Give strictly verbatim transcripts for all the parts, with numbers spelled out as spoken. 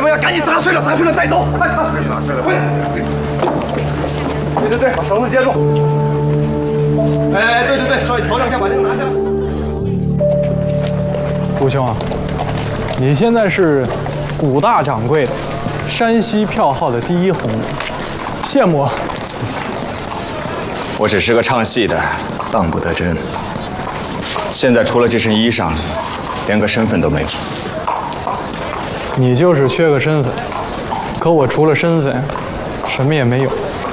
们要赶紧砸碎了，砸碎了带走！快，砸碎了，快！对对对，把绳子接住！哎，对对对，稍微调整一下，把这个拿下。 顾兄啊，你现在是古大掌柜的山西票号的第一红人，羡慕啊！ 我只是个唱戏的，当不得真。现在除了这身衣裳，连个身份都没有。 你就是缺个身份，可我除了身份，什么也没有。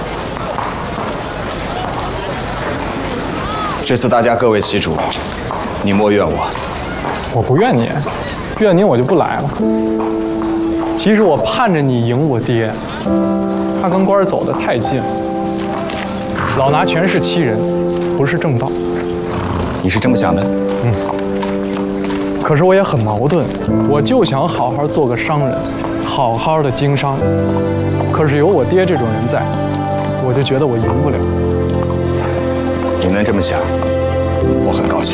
这次大家各为其主，你莫怨我。 我不怨你，怨你我就不来了。其实我盼着你赢我爹，他跟官儿走得太近了，老拿权势欺人，不是正道。 你是这么想的？ 嗯。可是我也很矛盾，我就想好好做个商人，好好的经商。可是有我爹这种人在，我就觉得我赢不了。 你能这么想，我很高兴。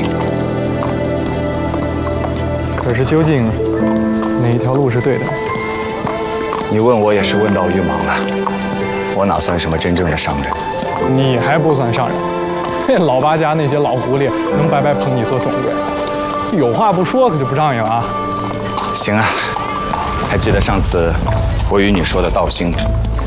可是究竟哪一条路是对的？ 你问我也是问到于盲了。我哪算什么真正的商人？ 你还不算商人。老八家那些老狐狸能白白捧你做总柜？有话不说可就不仗义了啊！ 行啊，还记得上次我与你说的道兴吗？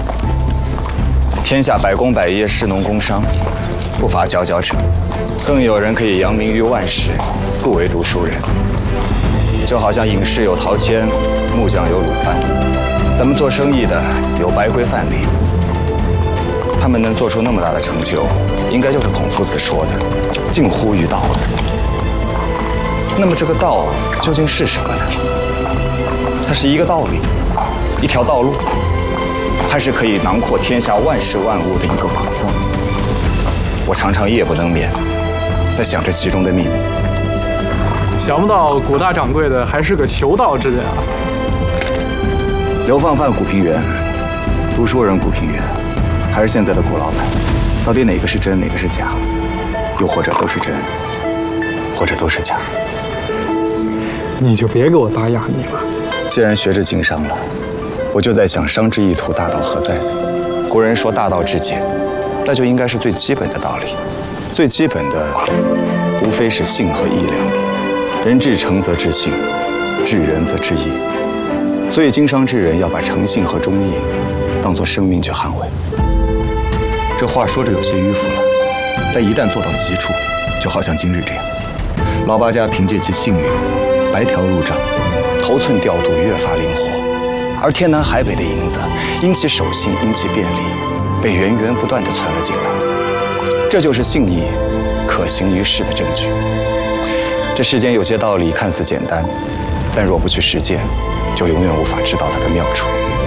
天下百工百业，士农工商，不乏佼佼者，更有人可以扬名于万世，不为读书人。就好像影视有陶谦，木匠有鲁班，咱们做生意的有白圭范蠡。他们能做出那么大的成就，应该就是孔夫子说的“近乎于道”。那么这个道究竟是什么呢？它是一个道理，一条道路，还是可以囊括天下万事万物的一个宝藏？我常常夜不能眠，在想这其中的秘密。 想不到古大掌柜的还是个求道之人啊！ 流放犯古平原，读书人古平原，还是现在的古老板，到底哪个是真，哪个是假？又或者都是真，或者都是假？ 你就别给我打哑谜了。 既然学着经商了，我就在想，商之意图，大道何在？古人说大道至简，那就应该是最基本的道理。最基本的，无非是信和义两点。人至诚则至信，至仁则至义。所以经商之人要把诚信和忠义当作生命去捍卫。这话说着有些迂腐了，但一旦做到极处，就好像今日这样，老八家凭借其信誉，白条入账，头寸调度越发灵活，而天南海北的银子因其守信，因其便利，被源源不断地存了进来。这就是信义可行于世的证据。这世间有些道理看似简单，但若不去实践，就永远无法知道它的妙处。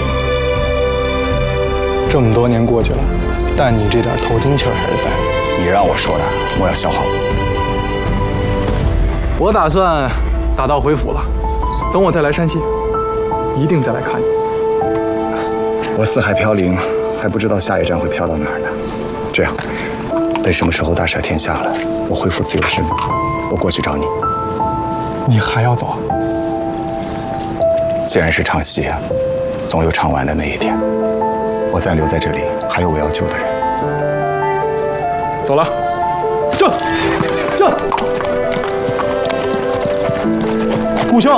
这么多年过去了，但你这点头巾气儿还是在。 你让我说的，莫要消耗我。 我打算打道回府了，等我再来山西，一定再来看你。 我四海飘零，还不知道下一站会飘到哪儿呢。这样，等什么时候大赦天下了，我恢复自由身，我过去找你。 你还要走啊？ 既然是唱戏啊，总有唱完的那一天。我暂留在这里，还有我要救的人。 走了，这这，顾兄，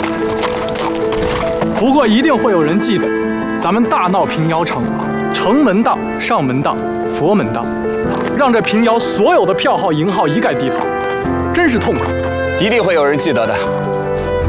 不过一定会有人记得，咱们大闹平遥城，城门当、上门当、佛门当，让这平遥所有的票号、银号一概低头，真是痛快。 一定会有人记得的。